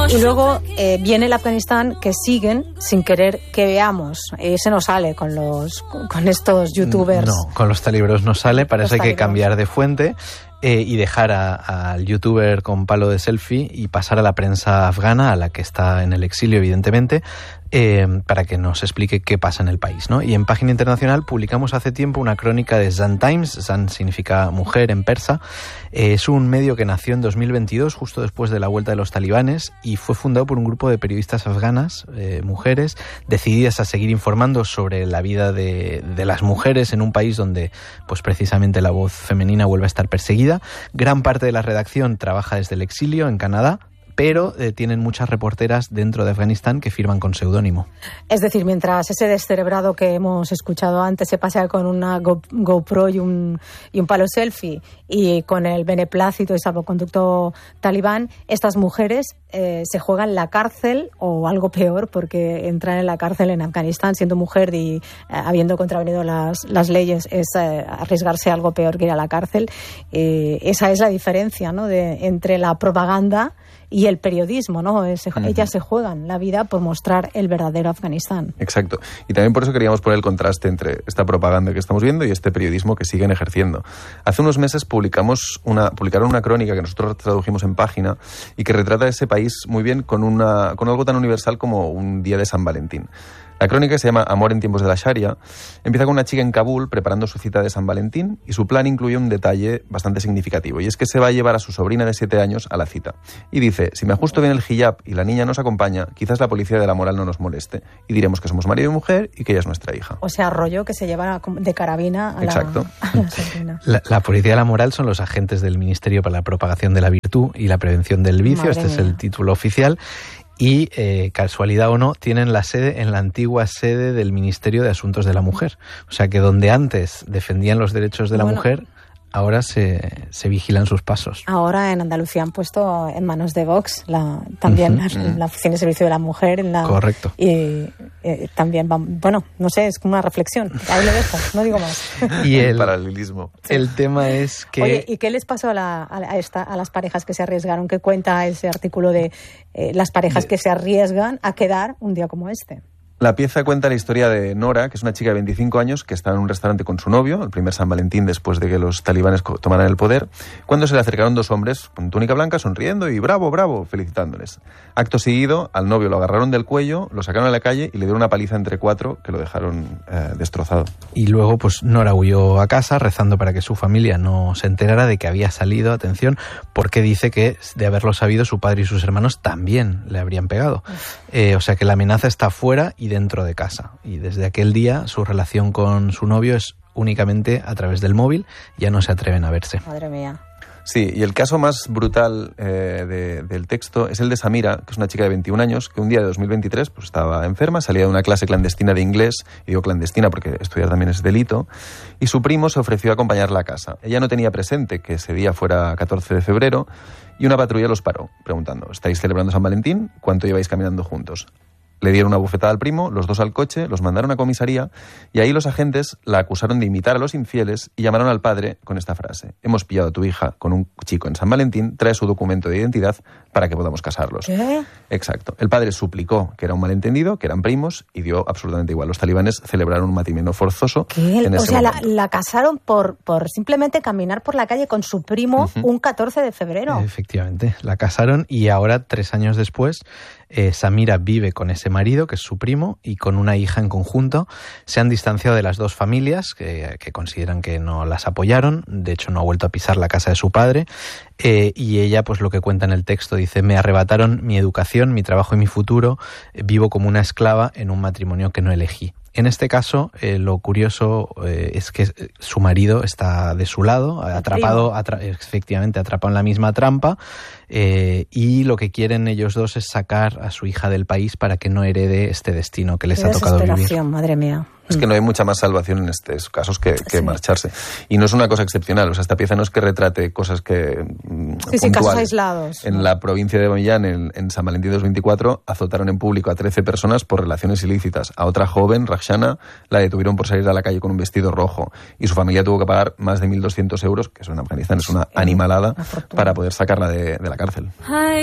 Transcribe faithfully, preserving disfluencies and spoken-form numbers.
Y luego eh, viene el Afganistán que siguen sin querer que veamos. Ese no sale con los con estos youtubers. No, con los talibros no sale, para eso hay que cambiar de fuente. Eh, y dejar al youtuber con palo de selfie y pasar a la prensa afgana, a la que está en el exilio, evidentemente, eh, para que nos explique qué pasa en el país, ¿no? Y en Página Internacional publicamos hace tiempo una crónica de Zan Times. Zan significa mujer en persa. Eh, es un medio que nació en dos mil veintidós, justo después de la vuelta de los talibanes, y fue fundado por un grupo de periodistas afganas, eh, mujeres, decididas a seguir informando sobre la vida de, de las mujeres en un país donde, pues precisamente, la voz femenina vuelve a estar perseguida. Gran parte de la redacción trabaja desde el exilio en Canadá, pero eh, tienen muchas reporteras dentro de Afganistán que firman con seudónimo. Es decir, mientras ese descerebrado que hemos escuchado antes se pasea con una Go, GoPro y un, y un palo selfie y con el beneplácito y salvoconducto talibán, estas mujeres eh, se juegan la cárcel o algo peor, porque entrar en la cárcel en Afganistán siendo mujer y eh, habiendo contravenido las, las leyes es eh, arriesgarse a algo peor que ir a la cárcel. Eh, esa es la diferencia, ¿no?, de, entre la propaganda y el periodismo, ¿no? Se, uh-huh. Ellas se juegan la vida por mostrar el verdadero Afganistán. Exacto. Y también por eso queríamos poner el contraste entre esta propaganda que estamos viendo y este periodismo que siguen ejerciendo. Hace unos meses publicamos una, publicaron una crónica que nosotros tradujimos en Página y que retrata ese país muy bien con, una, con algo tan universal como un día de San Valentín. La crónica, que se llama Amor en tiempos de la Sharia, empieza con una chica en Kabul preparando su cita de San Valentín, y su plan incluye un detalle bastante significativo, y es que se va a llevar a su sobrina de siete años a la cita. Y dice: si me ajusto bien el hijab y la niña nos acompaña, quizás la policía de la moral no nos moleste y diremos que somos marido y mujer y que ella es nuestra hija. O sea, rollo que se lleva de carabina a la, Exacto. a la sobrina. La, la policía de la moral son los agentes del Ministerio para la Propagación de la Virtud y la Prevención del Vicio. Madre este mía. Es el título oficial. Y, eh, casualidad o no, tienen la sede en la antigua sede del Ministerio de Asuntos de la Mujer. O sea que donde antes defendían los derechos de la bueno, mujer, ahora se, se vigilan sus pasos. Ahora en Andalucía han puesto en manos de Vox la, también uh-huh. la, la Oficina de Servicio de la Mujer. En la, Correcto. Y eh, también, bueno, no sé, es como una reflexión. Ahí lo dejo, no digo más. Y el paralelismo. El tema es que... Oye, ¿y qué les pasó a, la, a, esta, a las parejas que se arriesgaron? ¿Qué cuenta ese artículo de eh, las parejas de... que se arriesgan a quedar un día como este? La pieza cuenta la historia de Nora, que es una chica de veinticinco años que estaba en un restaurante con su novio, el primer San Valentín después de que los talibanes tomaran el poder, cuando se le acercaron dos hombres con túnica blanca, sonriendo y bravo, bravo, felicitándoles. Acto seguido, al novio lo agarraron del cuello, lo sacaron a la calle y le dieron una paliza entre cuatro que lo dejaron eh, destrozado. Y luego, pues Nora huyó a casa rezando para que su familia no se enterara de que había salido, atención, porque dice que de haberlo sabido su padre y sus hermanos también le habrían pegado. Eh, o sea que la amenaza está fuera y dentro de casa, y desde aquel día su relación con su novio es únicamente a través del móvil, ya no se atreven a verse. Madre mía. Sí, y el caso más brutal eh, de, del texto es el de Samira, que es una chica de veintiún años, que un día de dos mil veintitrés pues, estaba enferma, salía de una clase clandestina de inglés, y digo clandestina porque estudiar también es delito, y su primo se ofreció a acompañarla a casa. Ella no tenía presente que ese día fuera catorce de febrero, y una patrulla los paró, preguntando: ¿estáis celebrando San Valentín? ¿Cuánto lleváis caminando juntos? Le dieron una bufetada al primo, los dos al coche, los mandaron a comisaría, y ahí los agentes la acusaron de imitar a los infieles y llamaron al padre con esta frase: hemos pillado a tu hija con un chico en San Valentín, trae su documento de identidad para que podamos casarlos. ¿Qué? Exacto. El padre suplicó que era un malentendido, que eran primos, y dio absolutamente igual. Los talibanes celebraron un matrimonio forzoso. ¿Qué? En o ese sea, la, momento. la casaron por, por simplemente caminar por la calle con su primo uh-huh. un catorce de febrero. Efectivamente, la casaron, y ahora, tres años después, eh, Samira vive con ese marido, que es su primo, y con una hija en conjunto. Se han distanciado de las dos familias, que, que consideran que no las apoyaron. De hecho, no ha vuelto a pisar la casa de su padre. Eh, y ella, pues lo que cuenta en el texto, dice: me arrebataron mi educación, mi trabajo y mi futuro. Eh, vivo como una esclava en un matrimonio que no elegí. En este caso, eh, lo curioso eh, es que su marido está de su lado, atrapado, atra- efectivamente atrapado en la misma trampa, eh, y lo que quieren ellos dos es sacar a su hija del país para que no herede este destino que les Qué ha tocado vivir. Madre mía. Es que no hay mucha más salvación en estos casos que, que sí. marcharse. Y no es una cosa excepcional. O sea, esta pieza no es que retrate cosas que... Sí, sí, casos aislados. En ¿no? la provincia de Millán, en, en San Valentín dos mil veinticuatro, azotaron en público a trece personas por relaciones ilícitas. A otra joven, Rakshana, la detuvieron por salir a la calle con un vestido rojo. Y su familia tuvo que pagar más de mil doscientos euros, que eso en Afganistán es una animalada, para poder sacarla de, de la cárcel.